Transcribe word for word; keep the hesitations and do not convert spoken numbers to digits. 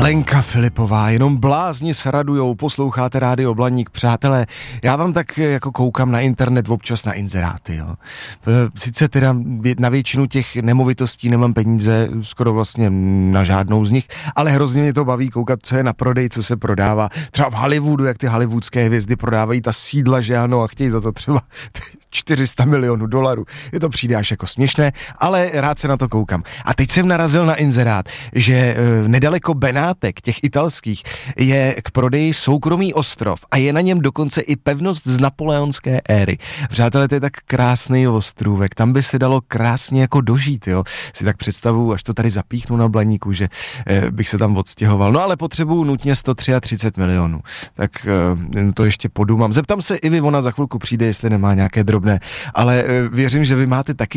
Lenka Filipová, jenom blázni se radujou, posloucháte Rádio Blaník, přátelé, já vám tak jako koukám na internet občas na inzeráty, jo. Sice teda na většinu těch nemovitostí nemám peníze, skoro vlastně na žádnou z nich, ale hrozně mě to baví koukat, co je na prodej, co se prodává. Třeba v Hollywoodu, jak ty hollywoodské hvězdy prodávají ta sídla, že ano, a chtějí za to třeba čtyři sta milionů dolarů. Je to přijde až jako směšné, ale rád se na to koukám. A teď jsem narazil na inzerát, že e, nedaleko Benátek, těch italských, je k prodeji soukromý ostrov a je na něm dokonce i pevnost z napoleonské éry. Přátelé, to je tak krásný ostrůvek, tam by se dalo krásně jako dožít, jo. Si tak představuju, až to tady zapíchnu na Blaníku, že e, bych se tam odstěhoval. No ale potřebuju nutně sto třicet tři milionů. Tak e, to ještě podumám. Zeptám se Ivy, ona za chvilku přijde, jestli nemá nějaké drobné, ale e, věřím, že vy máte taky